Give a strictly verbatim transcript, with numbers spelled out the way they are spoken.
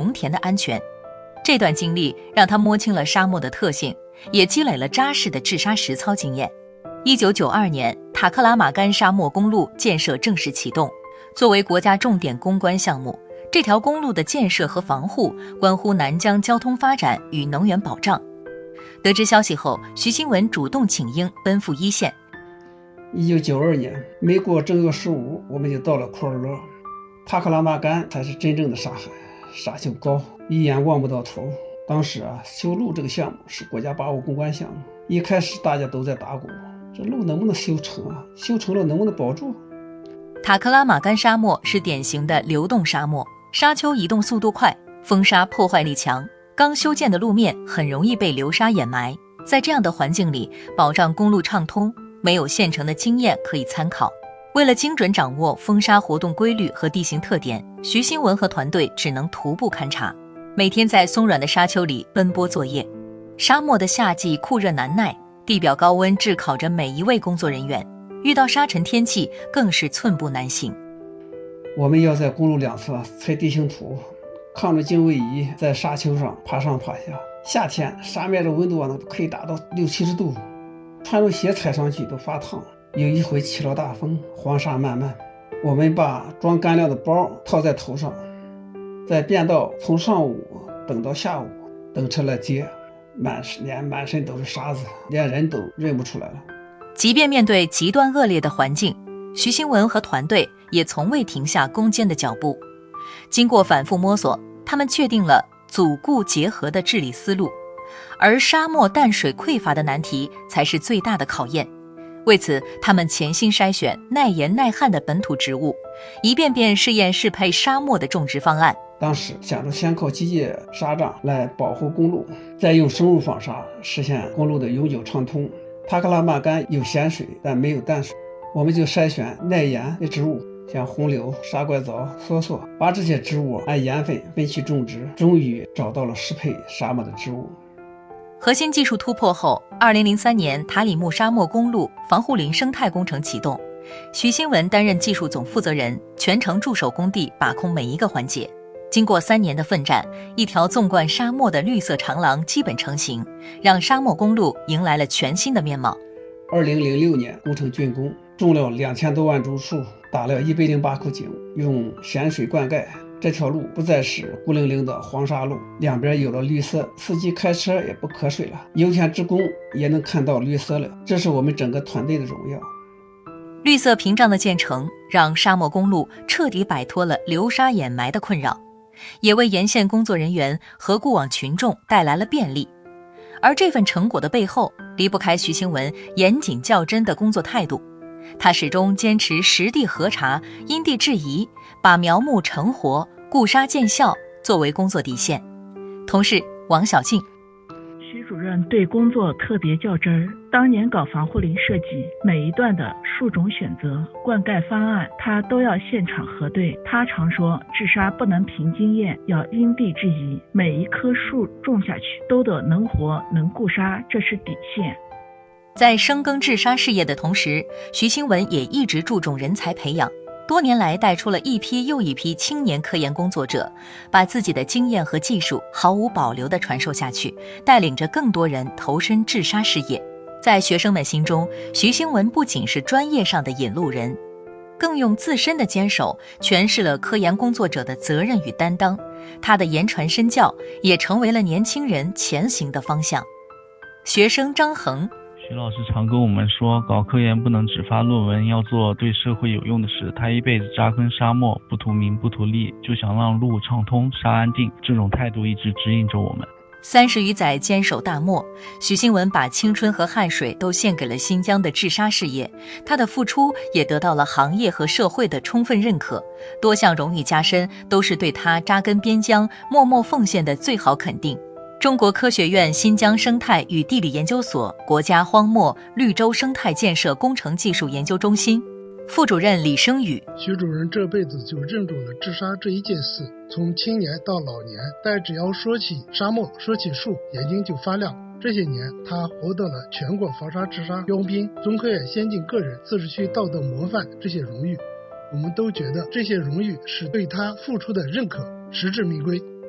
农田的安全。这段经历让他摸清了沙漠的特性，也积累了扎实的治沙实操经验。一九九二年，塔克拉玛干沙漠公路建设正式启动，作为国家重点攻关项目，这条公路的建设和防护关乎南疆交通发展与能源保障。得知消息后，徐新文主动请缨，奔赴一线。 一九九二年，没过正月十五，我们就到了库尔勒。塔克拉玛干才是真正的沙海，沙丘高，一眼望不到头。当时啊，修路这个项目是国家八五攻关项目，一开始大家都在打鼓，这路能不能修成啊？修成了能不能保住？ 塔克拉玛干沙漠是典型的流动沙漠，沙丘移动速度快，风沙破坏力强，刚修建的路面很容易被流沙掩埋。在这样的环境里，保障公路畅通，没有现成的经验可以参考。为了精准掌握风沙活动规律和地形特点，徐新文和团队只能徒步勘察，每天在松软的沙丘里奔波作业。沙漠的夏季酷热难耐，地表高温炙烤着每一位工作人员，遇到沙尘天气更是寸步难行。 我们要在公路两侧测地形图，抗震经纬仪在沙丘上爬上爬下。夏天沙面的温度啊，可以达到六七十度，穿着鞋踩上去都发烫。有一回起了大风，黄沙漫漫，我们把装干粮的包套在头上，在便道从上午等到下午，等车来接，满脸满身都是沙子，连人都认不出来了。 即便面对极端恶劣的环境，徐新文和团队也从未停下攻坚的脚步。经过反复摸索，他们确定了阻固结合的治理思路，而沙漠淡水匮乏的难题才是最大的考验。为此，他们潜心筛选耐盐耐旱的本土植物，一遍遍试验适配沙漠的种植方案。 当时想着先靠机械沙障来保护公路，再用生物防沙实现公路的永久畅通。塔克拉玛干有咸水，但没有淡水，我们就筛选耐盐的植物，像红柳、沙拐枣、梭梭，把这些植物按盐分分区种植，终于找到了适配沙漠的植物。 核心技术突破后，二零零三年塔里木沙漠公路防护林生态工程启动，徐新文担任技术总负责人，全程驻守工地，把控每一个环节。经过三年的奋战，一条纵贯沙漠的绿色长廊基本成型，让沙漠公路迎来了全新的面貌。 二零零六年工程竣工，种了两千多万株树，打了一百零八口井，用咸水灌溉。这条路不再是孤零零的黄沙路，两边有了绿色，司机开车也不瞌睡了，油田职工也能看到绿色了，这是我们整个团队的荣耀。 绿色屏障的建成，让沙漠公路彻底摆脱了流沙掩埋的困扰，也为沿线工作人员和过往群众带来了便利。而这份成果的背后，离不开徐新文严谨较真的工作态度。他始终坚持实地核查、因地制宜，把苗木成活、固沙见效作为工作底线。同事王小静， 徐主任对工作特别较真儿，当年搞防护林设计，每一段的树种选择、灌溉方案，他都要现场核对。他常说，治沙不能凭经验，要因地制宜，每一棵树种下去都得能活能固沙，这是底线。 在深耕治沙事业的同时，徐新文也一直注重人才培养，多年来带出了一批又一批青年科研工作者，把自己的经验和技术毫无保留地传授下去，带领着更多人投身治沙事业。在学生们心中，徐新文不仅是专业上的引路人，更用自身的坚守诠释了科研工作者的责任与担当。他的言传身教也成为了年轻人前行的方向。学生张恒， 徐老师常跟我们说，搞科研不能只发论文，要做对社会有用的事。他一辈子扎根沙漠，不图名不图利，就想让路畅通，沙安定，这种态度一直指引着我们。 三十余载坚守大漠，徐新文把青春和汗水都献给了新疆的治沙事业，他的付出也得到了行业和社会的充分认可，多项荣誉加身都是对他扎根边疆、默默奉献的最好肯定。中国科学院新疆生态与地理研究所国家荒漠绿洲生态建设工程技术研究中心副主任李生宇， 徐主任这辈子就认准了治沙这一件事，从青年到老年，但只要说起沙漠，说起树，眼睛就发亮。这些年，他获得了全国防沙治沙标兵、中科院先进个人自治区道德模范这些荣誉，我们都觉得这些荣誉是对他付出的认可，实至名归。